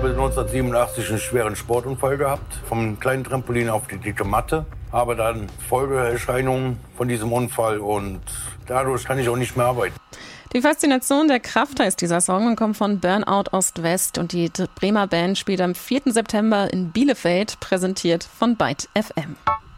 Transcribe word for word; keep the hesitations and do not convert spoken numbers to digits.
habe neunzehnhundertsiebenundachtzig einen schweren Sportunfall gehabt, vom kleinen Trampolin auf die dicke Matte. Habe dann Folgeerscheinungen von diesem Unfall und dadurch kann ich auch nicht mehr arbeiten. Die Faszination der Kraft heißt dieser Song und kommt von Burnout Ost-West und die Bremer Band spielt am vierten September in Bielefeld, präsentiert von Byte F M.